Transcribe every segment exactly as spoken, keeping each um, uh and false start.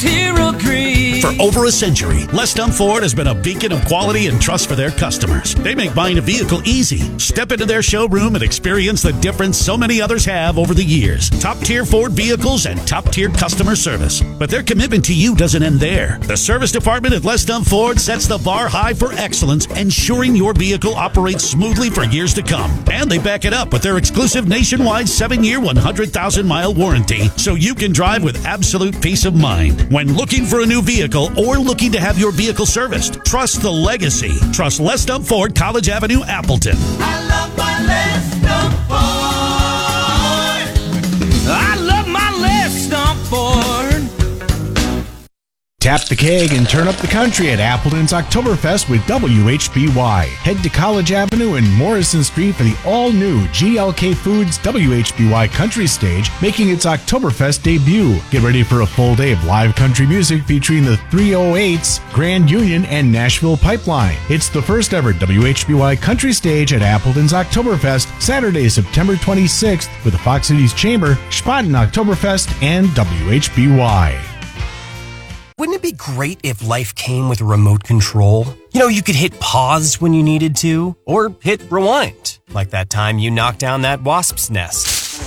here agree. For over a century, Les Dump Ford has been a beacon of quality and trust for their customers. They make buying a vehicle easy. Step into their showroom and experience the difference so many others have over the years. Top-tier Ford vehicles and top-tier customer service. But their commitment to you doesn't end there. The service department at Les Dump Ford sets the bar high for excellence, ensuring your vehicle operates smoothly for years to come. And they back it up with their exclusive nationwide seven-year, one hundred thousand mile warranty, so you can drive with absolute peace of mind. When looking for a new vehicle or looking to have your vehicle serviced, trust the legacy. Trust Les Dump Ford, College Avenue, Appleton. I love my Les Dump Ford. I love my Les Dump Ford. Tap the keg and turn up the country at Appleton's Oktoberfest with W H B Y. Head to College Avenue and Morrison Street for the all-new G L K Foods W H B Y Country Stage, making its Oktoberfest debut. Get ready for a full day of live country music featuring the three oh eights, Grand Union, and Nashville Pipeline. It's the first ever W H B Y Country Stage at Appleton's Oktoberfest, Saturday, September twenty-sixth, with the Fox Cities Chamber, Spaten Oktoberfest, and W H B Y. Wouldn't it be great if life came with a remote control? You know, you could hit pause when you needed to, or hit rewind, like that time you knocked down that wasp's nest.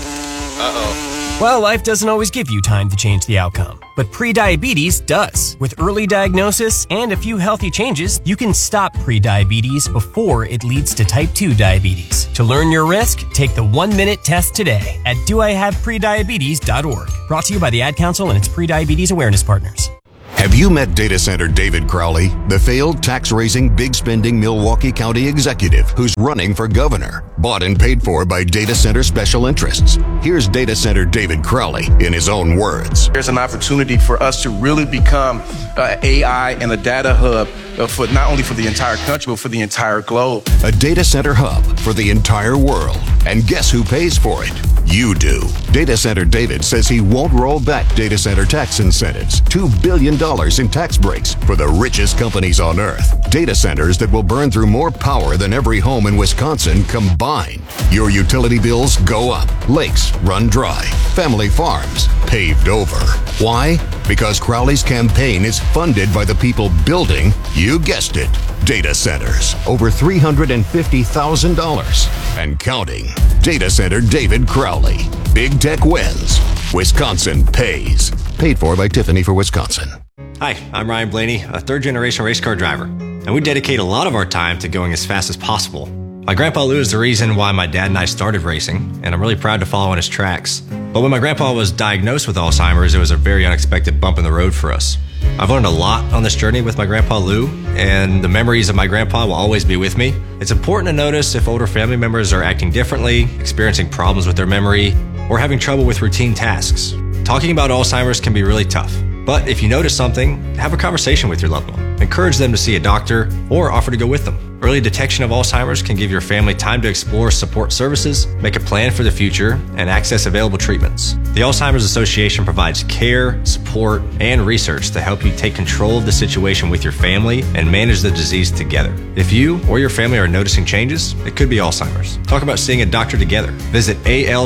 Uh-oh. Well, life doesn't always give you time to change the outcome, but prediabetes does. With early diagnosis and a few healthy changes, you can stop prediabetes before it leads to type two diabetes. To learn your risk, take the one-minute test today at do I have prediabetes dot org. Brought to you by the Ad Council and its prediabetes awareness partners. Have you met data center David Crowley, the failed tax-raising, big-spending Milwaukee County executive who's running for governor? Bought and paid for by data center special interests. Here's data center David Crowley in his own words. There's an opportunity for us to really become uh, A I and a data hub uh, for not only for the entire country, but for the entire globe. A data center hub for the entire world. And guess who pays for it? You do. Data Center David says he won't roll back data center tax incentives. two billion dollars in tax breaks for the richest companies on earth. Data centers that will burn through more power than every home in Wisconsin combined. Your utility bills go up. Lakes run dry. Family farms paved over. Why? Because Crowley's campaign is funded by the people building, you guessed it, data centers. Over three hundred fifty thousand dollars and counting. Data Center David Crowley. Big tech wins. Wisconsin pays. Paid for by Tiffany for Wisconsin. Hi, I'm Ryan Blaney, a third-generation race car driver, and we dedicate a lot of our time to going as fast as possible. My grandpa Lou is the reason why my dad and I started racing, and I'm really proud to follow in his tracks. But when my grandpa was diagnosed with Alzheimer's, it was a very unexpected bump in the road for us. I've learned a lot on this journey with my grandpa Lou, and the memories of my grandpa will always be with me. It's important to notice if older family members are acting differently, experiencing problems with their memory, or having trouble with routine tasks. Talking about Alzheimer's can be really tough, but if you notice something, have a conversation with your loved one. Encourage them to see a doctor or offer to go with them. Early detection of Alzheimer's can give your family time to explore support services, make a plan for the future, and access available treatments. The Alzheimer's Association provides care, support, and research to help you take control of the situation with your family and manage the disease together. If you or your family are noticing changes, it could be Alzheimer's. Talk about seeing a doctor together. Visit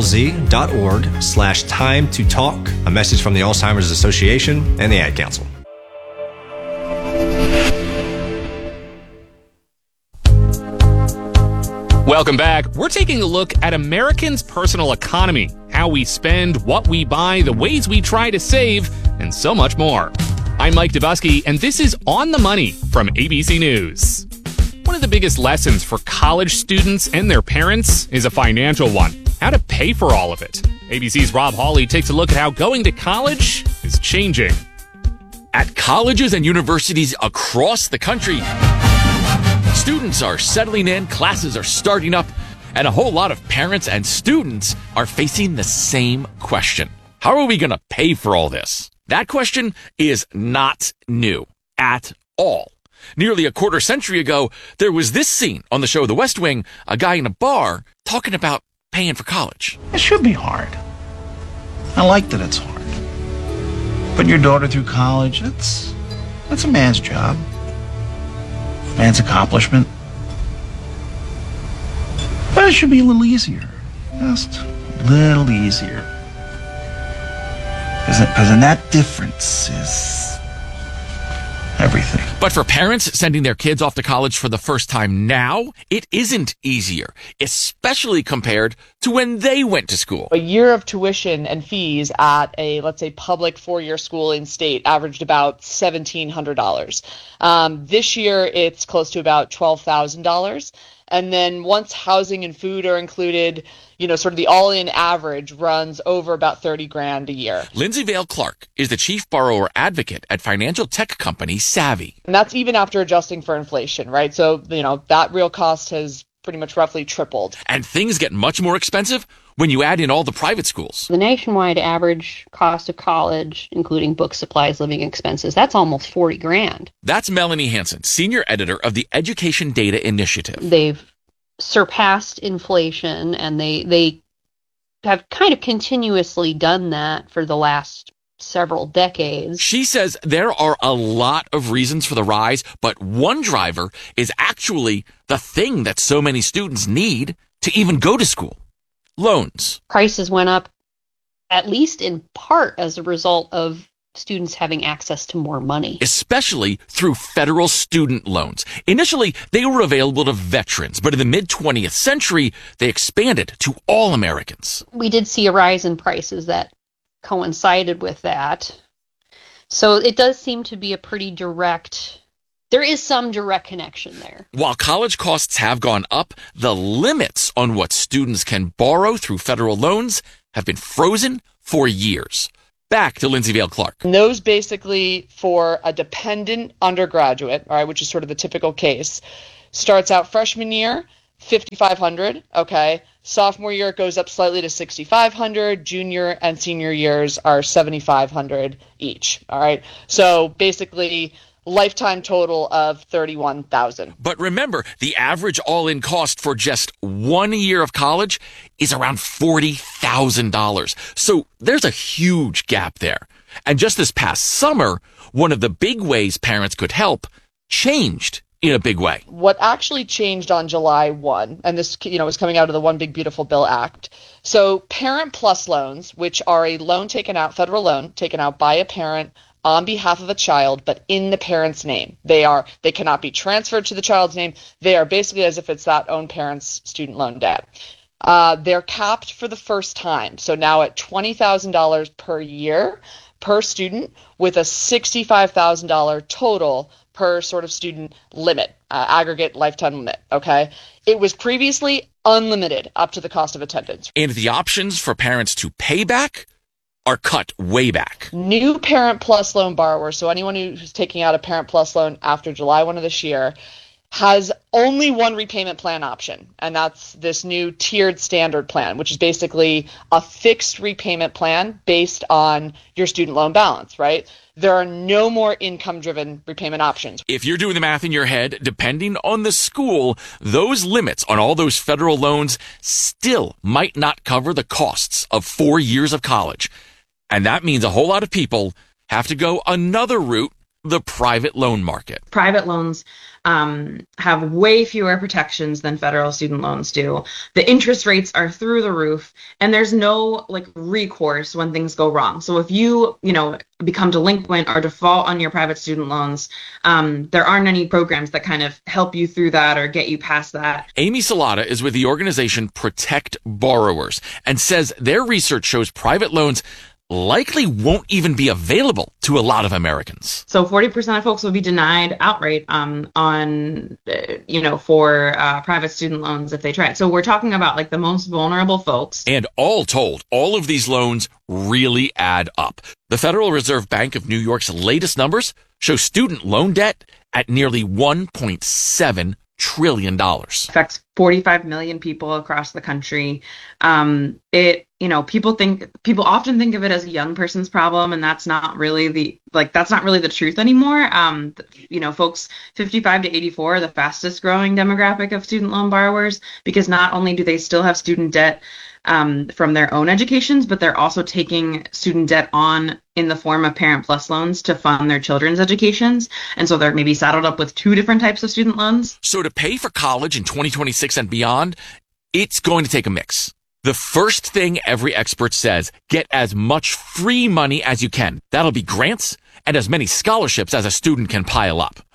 alz.org slash time to talk. A message from the Alzheimer's Association and the Ad Council. Welcome back. We're taking a look at Americans' personal economy, how we spend, what we buy, the ways we try to save, and so much more. I'm Mike Dubusky, and this is On the Money from A B C News. One of the biggest lessons for college students and their parents is a financial one: how to pay for all of it. A B C's Rob Hawley takes a look at how going to college is changing. At colleges and universities across the country, students are settling in, classes are starting up, and a whole lot of parents and students are facing the same question. How are we going to pay for all this? That question is not new at all. Nearly a quarter century ago, there was this scene on the show The West Wing, a guy in a bar talking about paying for college. It should be hard. I like that it's hard. Putting your daughter through college, that's, that's a man's job. Man's accomplishment. But it should be a little easier. Just a little easier. Because then that difference is But for parents sending their kids off to college for the first time now, it isn't easier, especially compared to when they went to school. A year of tuition and fees at a, let's say, public four-year school in state averaged about seventeen hundred dollars. Um, this year, it's close to about twelve thousand dollars. And then once housing and food are included, you know, sort of the all-in average runs over about thirty grand a year. Lindsay Vale Clark is the chief borrower advocate at financial tech company Savvy. And that's even after adjusting for inflation, right? So, you know, that real cost has pretty much roughly tripled. And things get much more expensive when you add in all the private schools. The nationwide average cost of college, including book supplies, living expenses, that's almost forty grand. That's Melanie Hansen, senior editor of the Education Data Initiative. They've surpassed inflation, and they they have kind of continuously done that for the last several decades. She says there are a lot of reasons for the rise, but one driver is actually the thing that so many students need to even go to school: loans. Prices went up at least in part as a result of students having access to more money. Especially through federal student loans. Initially, they were available to veterans, but in the mid-twentieth century, they expanded to all Americans. We did see a rise in prices that coincided with that. So it does seem to be a pretty direct, there is some direct connection there. While college costs have gone up, the limits on what students can borrow through federal loans have been frozen for years. Back to Lindsay Vale Clark. And those basically for a dependent undergraduate, all right, which is sort of the typical case, starts out freshman year, fifty-five hundred dollars, okay. Sophomore year, it goes up slightly to sixty-five hundred dollars. Junior and senior years are seventy-five hundred dollars each, all right. So basically, lifetime total of thirty-one thousand dollars. But remember, the average all-in cost for just one year of college is around forty thousand dollars. So there's a huge gap there. And just this past summer, one of the big ways parents could help changed in a big way. What actually changed on July first, and this, you know, was coming out of the One Big Beautiful Bill Act. So Parent Plus loans, which are a loan taken out, federal loan taken out by a parent on behalf of a child, but in the parent's name. They are, they cannot be transferred to the child's name. They are basically as if it's that own parent's student loan debt. Uh, they're capped for the first time. So now at twenty thousand dollars per year per student, with a sixty-five thousand dollars total per sort of student limit, uh, aggregate lifetime limit, okay? It was previously unlimited up to the cost of attendance. And the options for parents to pay back are cut way back. New Parent Plus loan borrowers, so anyone who's taking out a Parent Plus loan after July first of this year, has only one repayment plan option, and that's this new tiered standard plan, which is basically a fixed repayment plan based on your student loan balance, right? There are no more income-driven repayment options. If you're doing the math in your head, depending on the school, those limits on all those federal loans still might not cover the costs of four years of college. And that means a whole lot of people have to go another route, the private loan market. Private loans um, have way fewer protections than federal student loans do. The interest rates are through the roof, and there's no like recourse when things go wrong. So if you, you know, become delinquent or default on your private student loans, um, there aren't any programs that kind of help you through that or get you past that. Amy Salata is with the organization Protect Borrowers and says their research shows private loans likely won't even be available to a lot of Americans. So forty percent of folks will be denied outright um, on, uh, you know, for uh, private student loans if they try it. So we're talking about like the most vulnerable folks. And all told, all of these loans really add up. The Federal Reserve Bank of New York's latest numbers show student loan debt at nearly one point seven trillion dollars. Affects forty-five million people across the country. Um, it, you know, people think, people often think of it as a young person's problem, and that's not really the, like, that's not really the truth anymore. Um, you know, folks fifty-five to eighty-four are the fastest growing demographic of student loan borrowers, because not only do they still have student debt um, from their own educations, but they're also taking student debt on in the form of Parent Plus loans to fund their children's educations. And so they're maybe saddled up with two different types of student loans. So to pay for college in twenty twenty-six and beyond, it's going to take a mix. The first thing every expert says, get as much free money as you can. That'll be grants and as many scholarships as a student can pile up.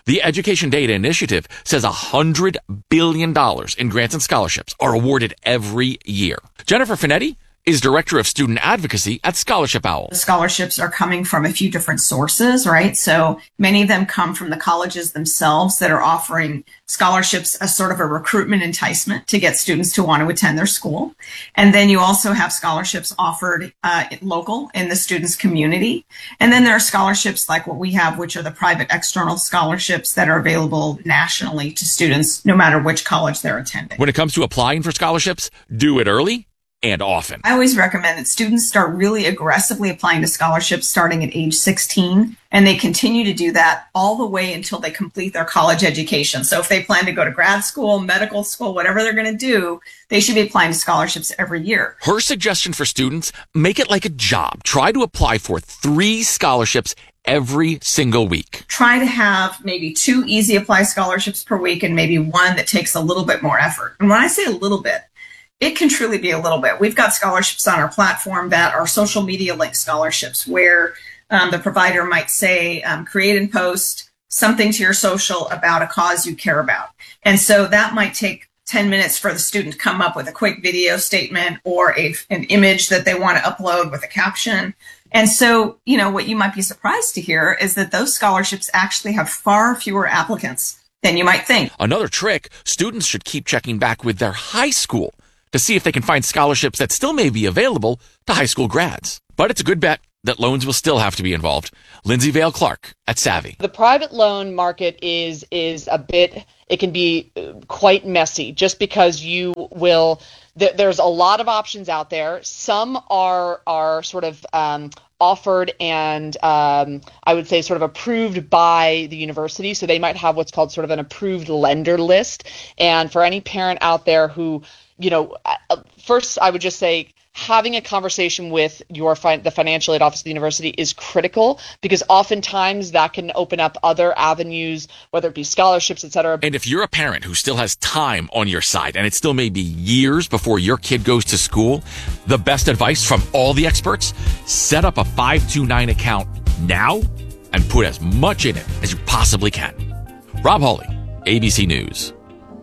The Education Data Initiative says one hundred billion dollars in grants and scholarships are awarded every year. Jennifer Finetti is Director of Student Advocacy at Scholarship Owl. The scholarships are coming from a few different sources, right? So many of them come from the colleges themselves that are offering scholarships as sort of a recruitment enticement to get students to want to attend their school. And then you also have scholarships offered uh, local in the students' community. And then there are scholarships like what we have, which are the private external scholarships that are available nationally to students, no matter which college they're attending. When it comes to applying for scholarships, do it early and often. I always recommend that students start really aggressively applying to scholarships starting at age sixteen, and they continue to do that all the way until they complete their college education. So if they plan to go to grad school, medical school, whatever they're going to do, they should be applying to scholarships every year. Her suggestion for students, make it like a job. Try to apply for three scholarships every single week. Try to have maybe two easy apply scholarships per week and maybe one that takes a little bit more effort. And when I say a little bit, it can truly be a little bit. We've got scholarships on our platform that are social media link scholarships where um, the provider might say, um, create and post something to your social about a cause you care about. And so that might take ten minutes for the student to come up with a quick video statement or a, an image that they want to upload with a caption. And so, you know, what you might be surprised to hear is that those scholarships actually have far fewer applicants than you might think. Another trick, students should keep checking back with their high school to see if they can find scholarships that still may be available to high school grads. But it's a good bet that loans will still have to be involved. Lindsay Vale Clark at Savvy. The private loan market is is a bit, it can be quite messy just because you will, th- there's a lot of options out there. Some are, are sort of um, offered and um, I would say sort of approved by the university. So they might have what's called sort of an approved lender list. And for any parent out there who, you know, first I would just say having a conversation with your fi- the financial aid office of the university is critical because oftentimes that can open up other avenues, whether it be scholarships, et cetera. And if you're a parent who still has time on your side and it still may be years before your kid goes to school, the best advice from all the experts, set up a five two nine account now and put as much in it as you possibly can. Rob Hawley, A B C News.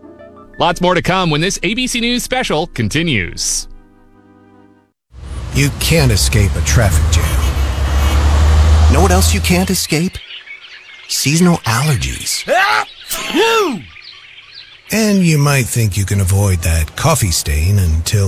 Lots more to come when this A B C News special continues. You can't escape a traffic jam. Know what else you can't escape? Seasonal allergies. And you might think you can avoid that coffee stain until...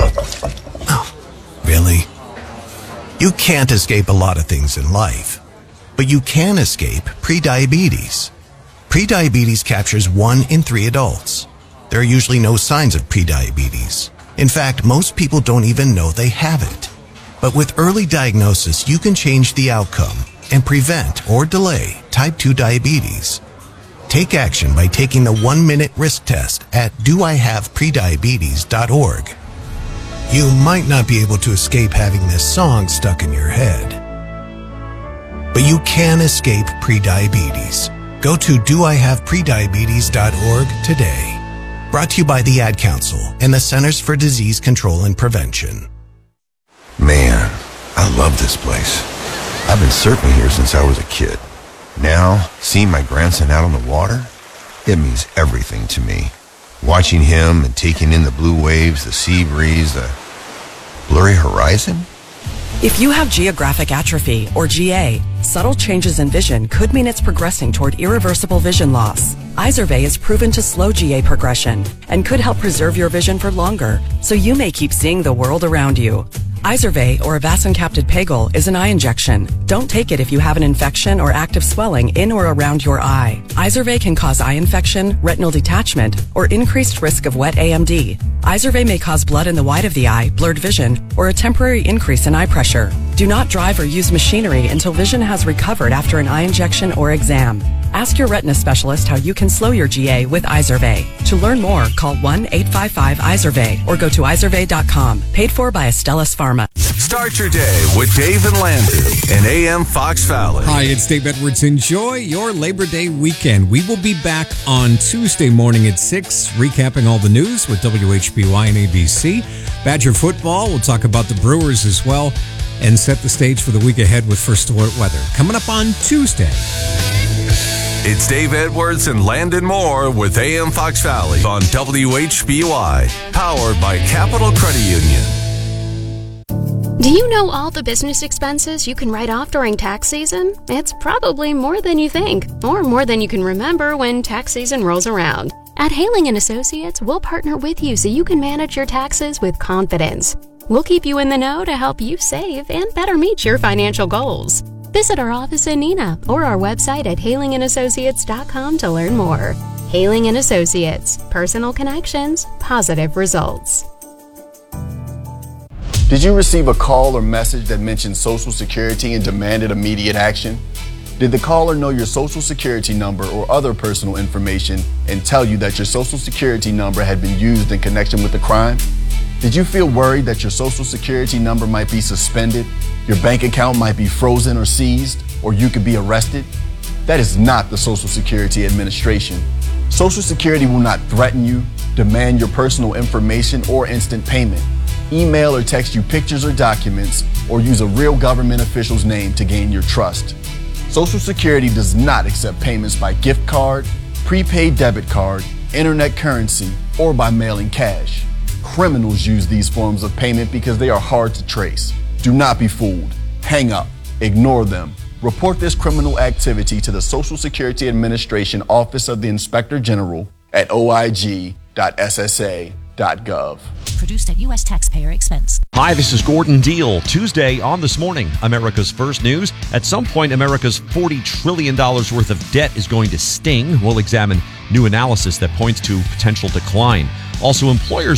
Oh, really? You can't escape a lot of things in life, but you can escape prediabetes. Prediabetes captures one in three adults. There are usually no signs of prediabetes. In fact, most people don't even know they have it. But with early diagnosis, you can change the outcome and prevent or delay type two diabetes. Take action by taking the one-minute risk test at do I have prediabetes dot org. You might not be able to escape having this song stuck in your head, but you can escape prediabetes. Go to do I have prediabetes dot org today. Brought to you by the Ad Council and the Centers for Disease Control and Prevention. Man, I love this place. I've been surfing here since I was a kid. Now, seeing my grandson out on the water, it means everything to me. Watching him and taking in the blue waves, the sea breeze, the blurry horizon. If you have geographic atrophy, or G A, subtle changes in vision could mean it's progressing toward irreversible vision loss. Izervay is proven to slow G A progression and could help preserve your vision for longer, so you may keep seeing the world around you. Izervay, or avacincaptad pegol, is an eye injection. Don't take it if you have an infection or active swelling in or around your eye. Izervay can cause eye infection, retinal detachment, or increased risk of wet A M D. Izervay may cause blood in the white of the eye, blurred vision, or a temporary increase in eye pressure. Do not drive or use machinery until vision has recovered after an eye injection or exam. Ask your retina specialist how you can slow your G A with Izervay. To learn more, call one eight five five Izervay or go to izervay dot com. Paid for by Astellas Pharma. Start your day with Dave and Landry and A M Fox Valley. Hi, it's Dave Edwards. Enjoy your Labor Day weekend. We will be back on Tuesday morning at six, recapping all the news with W H B Y and A B C. Badger football, we'll talk about the Brewers as well, and set the stage for the week ahead with First Alert Weather. Coming up on Tuesday. It's Dave Edwards and Landon Moore with A M Fox Valley on W H B Y, powered by Capital Credit Union. Do you know all the business expenses you can write off during tax season? It's probably more than you think, or more than you can remember when tax season rolls around. At Haling and Associates, we'll partner with you so you can manage your taxes with confidence. We'll keep you in the know to help you save and better meet your financial goals. Visit our office in Neenah or our website at haling and associates dot com to learn more. Haling and Associates, personal connections, positive results. Did you receive a call or message that mentioned Social Security and demanded immediate action? Did the caller know your Social Security number or other personal information and tell you that your Social Security number had been used in connection with the crime? Did you feel worried that your Social Security number might be suspended, your bank account might be frozen or seized, or you could be arrested? That is not the Social Security Administration. Social Security will not threaten you, demand your personal information, or instant payment, email or text you pictures or documents, or use a real government official's name to gain your trust. Social Security does not accept payments by gift card, prepaid debit card, internet currency, or by mailing cash. Criminals use these forms of payment because they are hard to trace. Do not be fooled. Hang up. Ignore them. Report this criminal activity to the Social Security Administration Office of the Inspector General at o i g dot s s a dot gov. Produced at U S taxpayer expense. Hi, this is Gordon Deal. Tuesday on This Morning, America's First News. At some point, America's forty trillion dollars worth of debt is going to sting. We'll examine new analysis that points to potential decline. Also, employers